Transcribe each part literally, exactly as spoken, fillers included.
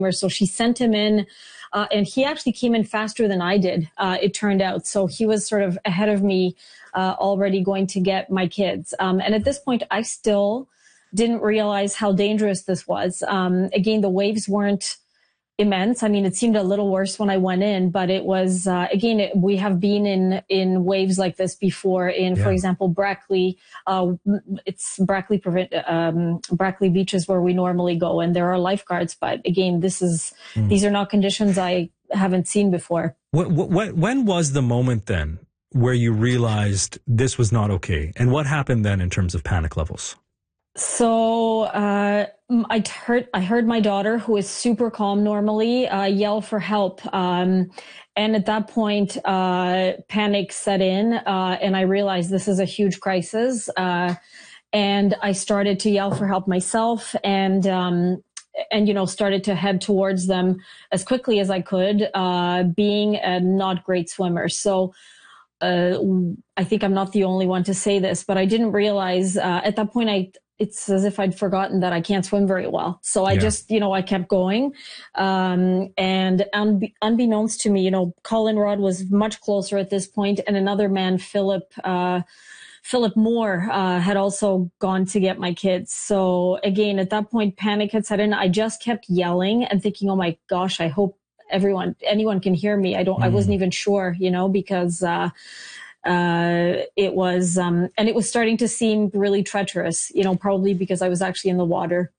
So she sent him in, uh, and he actually came in faster than I did, uh, it turned out. So he was sort of ahead of me, uh, already going to get my kids. Um, and at this point, I still didn't realize how dangerous this was. Um, again, the waves weren't immense. I mean, it seemed a little worse when I went in, but it was, uh, again, it, we have been in, in waves like this before in, yeah. for example, Brackley, uh, it's Brackley, um, Brackley Beach is where we normally go, and there are lifeguards. But again, this is, mm. these are not conditions I haven't seen before. What, what, when was the moment then where you realized this was not okay? And what happened then in terms of panic levels? So, uh, I heard, I heard my daughter, who is super calm normally, uh, yell for help. Um, and at that point, uh, panic set in, uh, and I realized this is a huge crisis. Uh, and I started to yell for help myself, and, um, and, you know, started to head towards them as quickly as I could, uh, being a not great swimmer. So, uh, I think I'm not the only one to say this, but I didn't realize, uh, at that point, I, it's as if I'd forgotten that I can't swim very well. So I yeah. just, you know, I kept going. Um, and unbe- unbeknownst to me, you know, Colin Rod was much closer at this point, and another man, Philip, uh, Philip Moore, uh, had also gone to get my kids. So again, at that point, panic had set in. I just kept yelling and thinking, oh my gosh, I hope everyone, anyone can hear me. I don't, mm. I wasn't even sure, you know, because, uh, Uh, it was, um, and it was starting to seem really treacherous, you know, probably because I was actually in the water.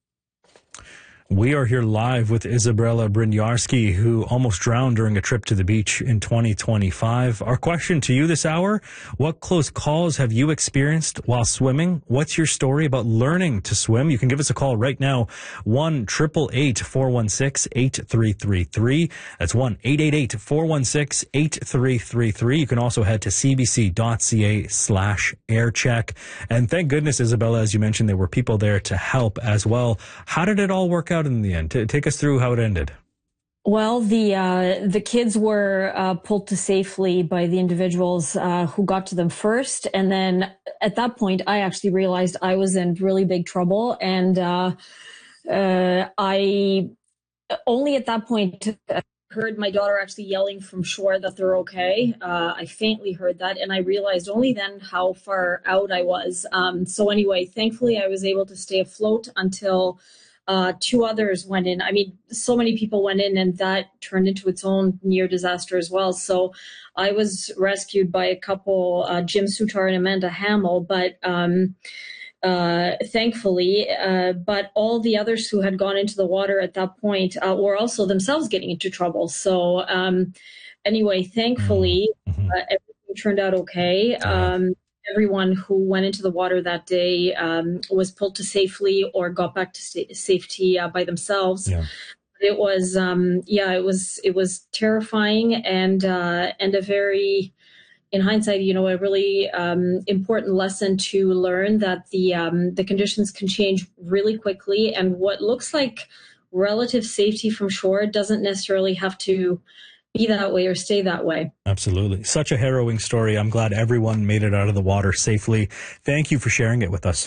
We are here live with Izabela Bryniarski, who almost drowned during a trip to the beach in twenty twenty-five. Our question to you this hour: what close calls have you experienced while swimming? What's your story about learning to swim? You can give us a call right now, one eight eight eight, four one six, eight three three three. That's one eight eight eight, four one six, eight three three three. You can also head to cbc.ca slash aircheck. And thank goodness, Izabela, as you mentioned, there were people there to help as well. How did it all work out in the end? T- take us through how it ended. Well, the uh, the kids were uh, pulled to safely by the individuals uh, who got to them first, and then at that point, I actually realized I was in really big trouble, and uh, uh, I only at that point heard my daughter actually yelling from shore that they're okay. Uh, I faintly heard that, and I realized only then how far out I was. Um, so anyway, thankfully, I was able to stay afloat until Uh, two others went in. I mean, so many people went in, and that turned into its own near disaster as well. So I was rescued by a couple, uh, Jim Sutar and Amanda Hamill, but um, uh, thankfully, uh, but all the others who had gone into the water at that point uh, were also themselves getting into trouble. So um, anyway, thankfully, mm-hmm. uh, everything turned out okay. Um, Everyone who went into the water that day um, was pulled to safely or got back to sa- safety uh, by themselves. Yeah. It was, um, yeah, it was, it was terrifying and uh, and a very, in hindsight, you know, a really um, important lesson to learn that the um, the conditions can change really quickly, and what looks like relative safety from shore doesn't necessarily have to be that way or stay that way. Absolutely. Such a harrowing story. I'm glad everyone made it out of the water safely. Thank you for sharing it with us.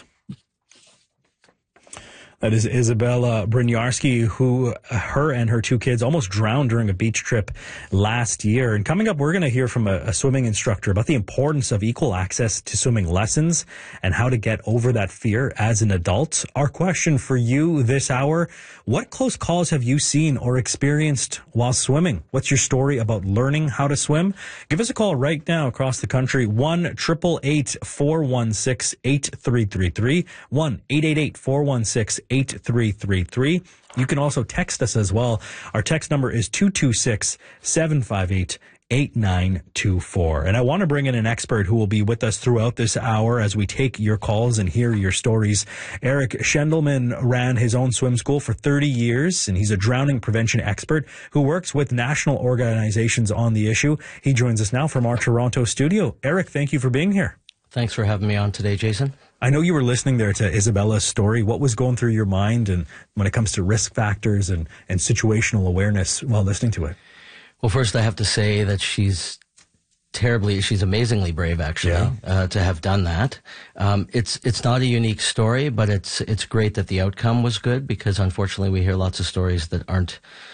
That is Izabela Bryniarski, who her and her two kids almost drowned during a beach trip last year. And coming up, we're going to hear from a, a swimming instructor about the importance of equal access to swimming lessons and how to get over that fear as an adult. Our question for you this hour: what close calls have you seen or experienced while swimming? What's your story about learning how to swim? Give us a call right now across the country, one eight eight eight, four one six, eight three three three, one eight eight eight, four one six, eight three three three. You can also text us as well. Our text number is two two six, seven five eight, eight nine two four. And I want to bring in an expert who will be with us throughout this hour as we take your calls and hear your stories. Eric Schendelman ran his own swim school for thirty years, and he's a drowning prevention expert who works with national organizations on the issue. He joins us now from our Toronto studio. Eric, thank you for being here. Thanks for having me on today, Jason. I know you were listening there to Izabela's story. What was going through your mind and when it comes to risk factors and, and situational awareness while listening to it? Well, first I have to say that she's terribly, she's amazingly brave, actually, Yeah. uh, to have done that. Um, it's it's not a unique story, but it's it's great that the outcome was good, because unfortunately we hear lots of stories that aren't